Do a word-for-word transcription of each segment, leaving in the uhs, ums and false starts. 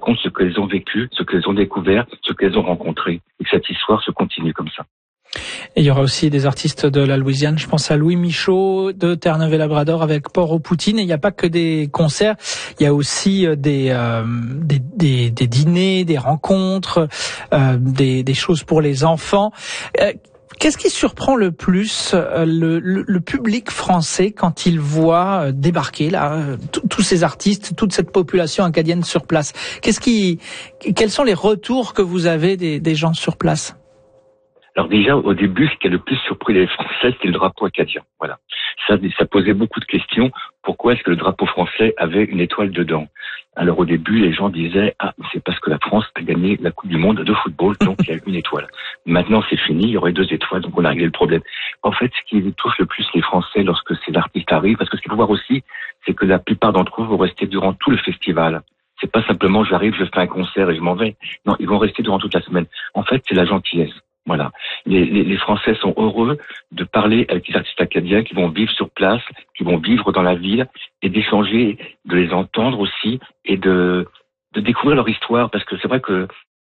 racontent ce qu'elles ont vécu, ce qu'elles ont découvert, ce qu'elles ont rencontré. Et que cette histoire se continue comme ça. Et il y aura aussi des artistes de la Louisiane. Je pense à Louis Michaud de Terre-Neuve-et-Labrador avec Port-au-Poutine. Et il n'y a pas que des concerts, il y a aussi des euh, des, des, des dîners, des rencontres, euh, des, des choses pour les enfants. Euh, Qu'est-ce qui surprend le plus euh, le, le, le public français quand il voit euh, débarquer là euh, tous ces artistes, toute cette population acadienne sur place? Qu'est-ce qui, quels sont les retours que vous avez des, des gens sur place? Alors déjà, au début, ce qui a le plus surpris les Français, c'était le drapeau acadien. Voilà. Ça, ça posait beaucoup de questions. Pourquoi est-ce que le drapeau français avait une étoile dedans? Alors au début, les gens disaient « Ah, c'est parce que la France a gagné la Coupe du Monde de football, donc il y a une étoile. » Maintenant, c'est fini, il y aurait deux étoiles, donc on a réglé le problème. En fait, ce qui touche le plus les Français lorsque ces artistes arrivent, parce que ce qu'il faut voir aussi, c'est que la plupart d'entre eux vont rester durant tout le festival. C'est pas simplement « j'arrive, je fais un concert et je m'en vais ». Non, ils vont rester durant toute la semaine. En fait, c'est la gentillesse. Voilà. Les, les, les Français sont heureux de parler avec les artistes acadiens qui vont vivre sur place, qui vont vivre dans la ville, et d'échanger, de les entendre aussi, et de, de découvrir leur histoire, parce que c'est vrai que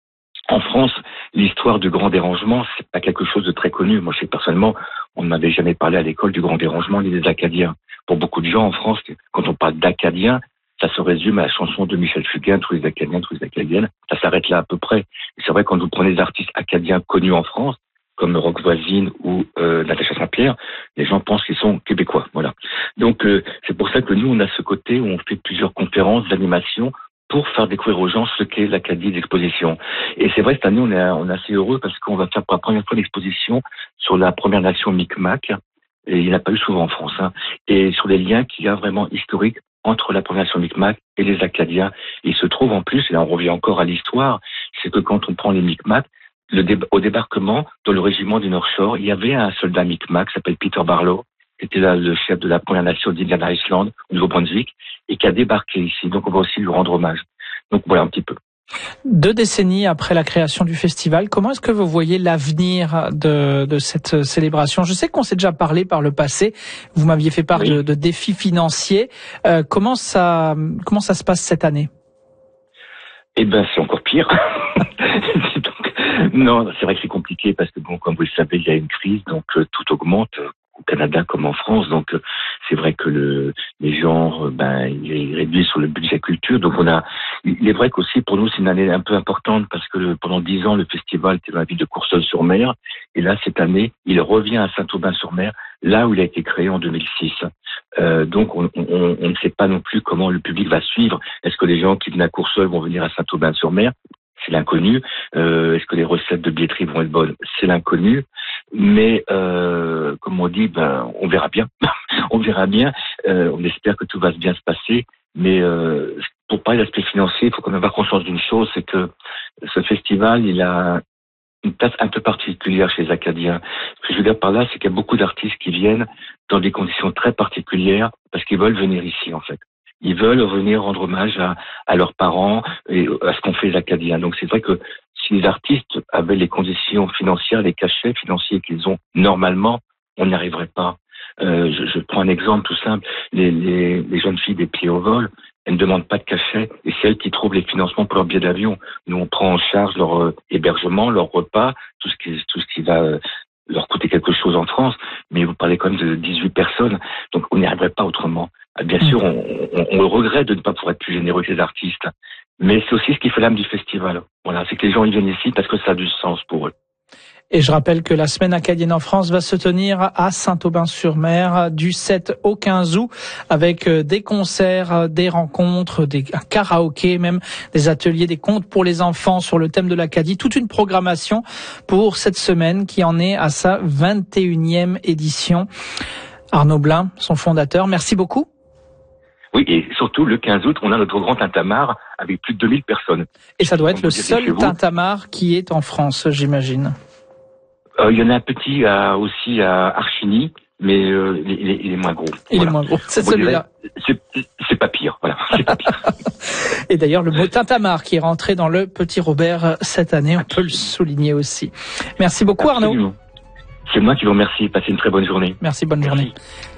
en France, l'histoire du Grand Dérangement, c'est pas quelque chose de très connu. Moi, je sais personnellement, on ne m'avait jamais parlé à l'école du Grand Dérangement ni des Acadiens. Pour beaucoup de gens en France, quand on parle d'Acadiens, ça se résume à la chanson de Michel Fugain, tous les Acadiens, tous les Acadiennes. Ça s'arrête là à peu près. Et c'est vrai, quand vous prenez des artistes acadiens connus en France, comme Roch Voisine ou euh, Natacha Saint-Pierre, les gens pensent qu'ils sont québécois. Voilà. Donc euh, c'est pour ça que nous, on a ce côté où on fait plusieurs conférences d'animation pour faire découvrir aux gens ce qu'est l'Acadie d'exposition. Et c'est vrai, cette année, on est, on est assez heureux parce qu'on va faire pour la première fois l'exposition sur la Première Nation Micmac. Et il n'y en a pas eu souvent en France. Hein. Et sur les liens qu'il y a vraiment historiques entre la Première Nation Micmac et les Acadiens. Et il se trouve en plus, et là on revient encore à l'histoire, c'est que quand on prend les Micmacs, le dé- au débarquement, dans le régiment du North Shore, il y avait un soldat Micmac qui s'appelle Peter Barlow, qui était là le chef de la Première Nation d'Indian Island, au Nouveau-Brunswick, et qui a débarqué ici. Donc on va aussi lui rendre hommage. Donc voilà un petit peu. Deux décennies après la création du festival, comment est-ce que vous voyez l'avenir de, de cette célébration? Je sais qu'on s'est déjà parlé par le passé. Vous m'aviez fait part oui. de, de défis financiers. Euh, comment ça, comment ça se passe cette année? Eh ben, c'est encore pire. Donc, non, c'est vrai que c'est compliqué parce que bon, comme vous le savez, il y a une crise, donc euh, tout augmente. Au Canada comme en France, donc euh, c'est vrai que le, les gens, euh, ben, ils réduisent sur le budget culture. Donc on a, il est vrai qu'aussi pour nous c'est une année un peu importante parce que le, pendant dix ans le festival était dans la ville de Courseulles-sur-Mer et là cette année il revient à Saint-Aubin-sur-Mer, là où il a été créé en deux mille six. Euh, donc on, on, on ne sait pas non plus comment le public va suivre. Est-ce que les gens qui viennent à Courseulles vont venir à Saint-Aubin-sur-Mer? C'est l'inconnu. Euh, est-ce que les recettes de billetterie vont être bonnes? C'est l'inconnu. Mais euh, comme on dit, ben on verra bien. on verra bien. Euh, on espère que tout va bien se passer. Mais euh, pour parler de l'aspect financier, il faut qu'on ait conscience d'une chose, c'est que ce festival, il a une place un peu particulière chez les Acadiens. Ce que je veux dire par là, c'est qu'il y a beaucoup d'artistes qui viennent dans des conditions très particulières parce qu'ils veulent venir ici, en fait. Ils veulent venir rendre hommage à, à leurs parents et à ce qu'ont fait les Acadiens. Donc c'est vrai que si les artistes avaient les conditions financières, les cachets financiers qu'ils ont normalement, on n'y arriverait pas. Euh, je, je prends un exemple tout simple. Les, les, les jeunes filles des pieds au vol, elles ne demandent pas de cachet et c'est elles qui trouvent les financements pour leur billet d'avion. Nous, on prend en charge leur euh, hébergement, leur repas, tout ce qui, tout ce qui va euh, leur coûter quelque chose en France. Mais vous parlez quand même de dix-huit personnes, donc on n'y arriverait pas autrement. Bien sûr, on, on, on regrette de ne pas pouvoir être plus généreux que les artistes, mais c'est aussi ce qui fait l'âme du festival. Voilà, c'est que les gens ils viennent ici parce que ça a du sens pour eux. Et je rappelle que la semaine acadienne en France va se tenir à Saint-Aubin-sur-Mer du sept au quinze août avec des concerts, des rencontres, des un karaoké, même des ateliers, des contes pour les enfants sur le thème de l'Acadie. Toute une programmation pour cette semaine qui en est à sa vingt et unième édition. Arnaud Blin, son fondateur, merci beaucoup. Oui, et surtout, le quinze août, on a notre grand tintamarre avec plus de deux mille personnes. Et ça doit être le seul tintamarre qui est en France, j'imagine. Euh, il y en a un petit à, aussi à Archigny, mais euh, il, est, il est moins gros. Il voilà. est moins gros, c'est celui-là. C'est, c'est pas pire, voilà. C'est pas pire. Et d'ailleurs, le mot tintamarre qui est rentré dans le Petit Robert cette année, on peut le souligner aussi. Merci beaucoup, Absolument. Arnaud. C'est moi qui vous remercie. Passez une très bonne journée. Merci, bonne Merci. journée.